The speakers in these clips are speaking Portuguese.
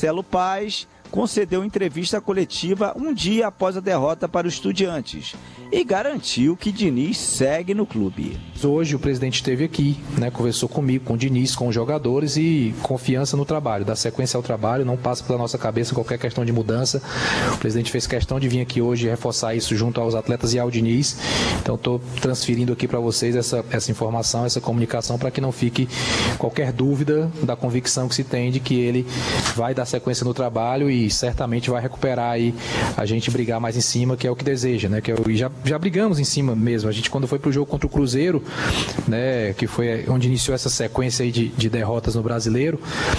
Marcelo Paes concedeu entrevista coletiva um dia após a derrota para o Estudiantes e garantiu que Diniz segue no clube. Hoje o presidente esteve aqui, conversou comigo, com o Diniz, com os jogadores e confiança no trabalho, dar sequência ao trabalho, não passa pela nossa cabeça qualquer questão de mudança. O presidente fez questão de vir aqui hoje e reforçar isso junto aos atletas e ao Diniz. Então estou transferindo aqui para vocês essa informação, essa comunicação, para que não fique qualquer dúvida da convicção que se tem de que ele vai dar sequência no trabalho e certamente vai recuperar aí a gente brigar mais em cima, que é o que deseja, e já brigamos em cima mesmo. A gente, quando foi pro jogo contra o Cruzeiro, que foi onde iniciou essa sequência aí de derrotas no Brasileiro,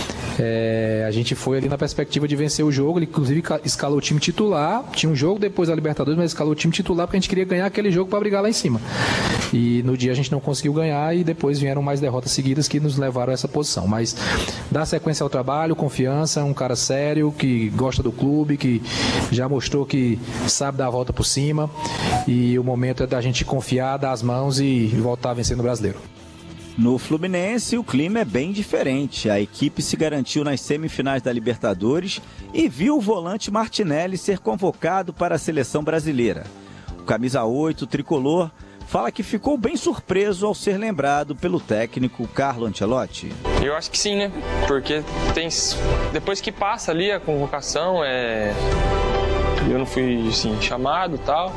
a gente foi ali na perspectiva de vencer o jogo. Ele inclusive escalou o time titular, tinha um jogo depois da Libertadores, mas escalou o time titular porque a gente queria ganhar aquele jogo para brigar lá em cima. E no dia a gente não conseguiu ganhar e depois vieram mais derrotas seguidas que nos levaram a essa posição. Mas dá sequência ao trabalho, confiança, um cara sério, que gosta do clube, que já mostrou que sabe dar a volta por cima, e o momento é da gente confiar, dar as mãos e voltar a vencer no Brasileiro. No Fluminense, o clima é bem diferente. A equipe se garantiu nas semifinais da Libertadores e viu o volante Martinelli ser convocado para a seleção brasileira. O camisa 8, tricolor, fala que ficou bem surpreso ao ser lembrado pelo técnico Carlo Ancelotti. Eu acho que sim, porque depois que passa ali a convocação, eu não fui chamado e tal,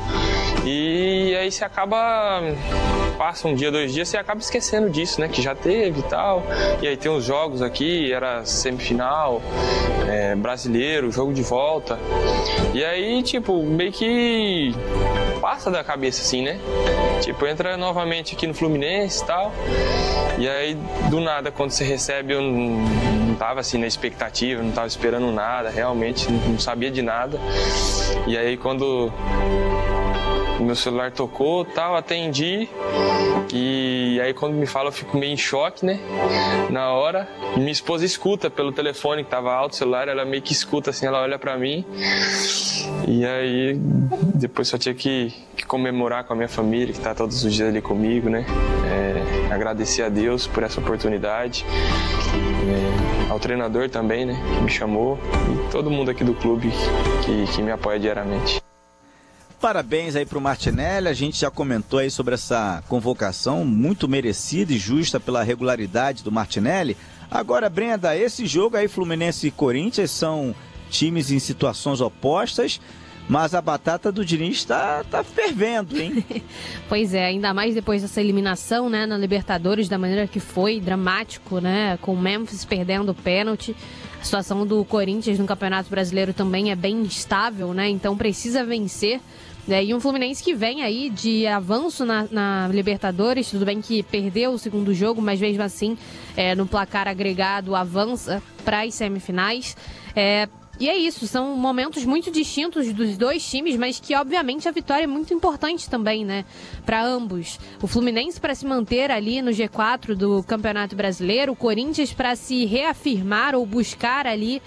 e aí você acaba, passa um dia, 2 dias, você acaba esquecendo disso, que já teve e tal, e aí tem os jogos aqui, era semifinal, brasileiro, jogo de volta, e aí meio que passa da cabeça assim, entra novamente aqui no Fluminense e tal, e aí do nada, quando você recebe, eu não tava na expectativa, não tava esperando nada, realmente não sabia de nada. E aí quando o meu celular tocou, tal, atendi, e aí quando me fala eu fico meio em choque, na hora. E minha esposa escuta pelo telefone que tava alto o celular, ela meio que escuta ela olha pra mim, e aí depois só tinha que comemorar com a minha família, que tá todos os dias ali comigo, agradecer a Deus por essa oportunidade, ao treinador também, que me chamou, e todo mundo aqui do clube que me apoia diariamente. Parabéns aí pro Martinelli, a gente já comentou aí sobre essa convocação muito merecida e justa pela regularidade do Martinelli. Agora, Brenda, esse jogo aí, Fluminense e Corinthians, são times em situações opostas, mas a batata do Diniz tá fervendo, hein? Pois é, ainda mais depois dessa eliminação, na Libertadores, da maneira que foi, dramático, com o Memphis perdendo o pênalti. A situação do Corinthians no Campeonato Brasileiro também é bem instável, então precisa vencer. E um Fluminense que vem aí de avanço na Libertadores, tudo bem que perdeu o segundo jogo, mas mesmo assim, no placar agregado, avança para as semifinais. E é isso, são momentos muito distintos dos dois times, mas que obviamente a vitória é muito importante também, para ambos. O Fluminense para se manter ali no G4 do Campeonato Brasileiro, o Corinthians para se reafirmar ou buscar ali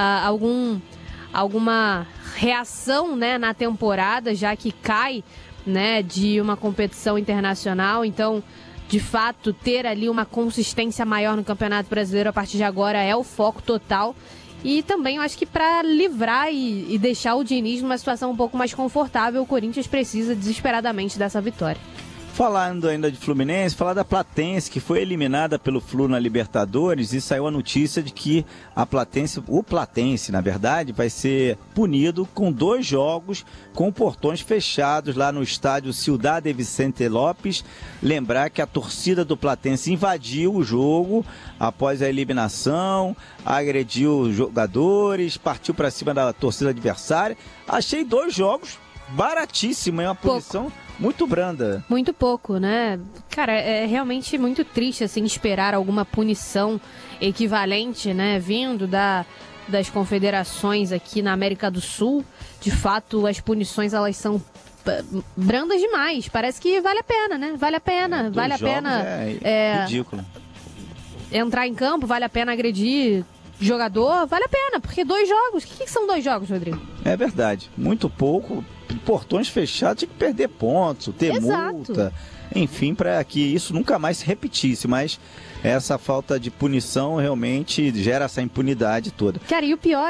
alguma reação, na temporada, já que cai, de uma competição internacional. Então, de fato, ter ali uma consistência maior no Campeonato Brasileiro a partir de agora é o foco total. E também eu acho que para livrar e deixar o Diniz numa situação um pouco mais confortável, o Corinthians precisa desesperadamente dessa vitória. Falando ainda de Fluminense, falar da Platense, que foi eliminada pelo Flu na Libertadores, e saiu a notícia de que o Platense, na verdade, vai ser punido com 2 jogos com portões fechados lá no estádio Ciudad Vicente López. Lembrar que a torcida do Platense invadiu o jogo após a eliminação, agrediu os jogadores, partiu para cima da torcida adversária. Achei 2 jogos baratíssimo, é uma punição muito branda. Muito pouco, Cara, é realmente muito triste, esperar alguma punição equivalente, vindo das confederações aqui na América do Sul. De fato, as punições, elas são brandas demais. Parece que vale a pena, Vale a pena, vale a pena. É ridículo. Entrar em campo, vale a pena agredir jogador, vale a pena, porque 2 jogos. O que são 2 jogos, Rodrigo? É verdade, muito pouco. Portões fechados, tinha que perder pontos, ter multa, enfim, para que isso nunca mais se repetisse, mas essa falta de punição realmente gera essa impunidade toda. Cara, e o pior